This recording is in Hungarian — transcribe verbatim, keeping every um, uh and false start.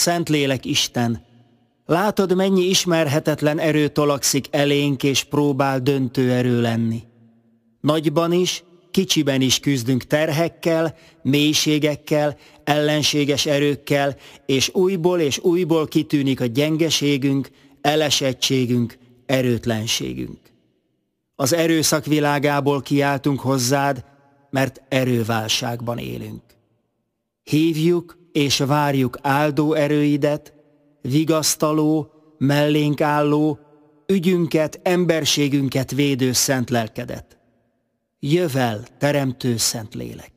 Szentlélek Isten, látod, mennyi ismerhetetlen erő tolakszik elénk és próbál döntő erő lenni. Nagyban is, kicsiben is küzdünk terhekkel, mélységekkel, ellenséges erőkkel, és újból és újból kitűnik a gyengeségünk, elesettségünk, erőtlenségünk. Az erőszak világából kiáltunk hozzád, mert erőválságban élünk. Hívjuk és várjuk áldó erőidet, vigasztaló, mellénk álló, ügyünket, emberségünket védő szent lelkedet. Jövel, teremtő szent lélek!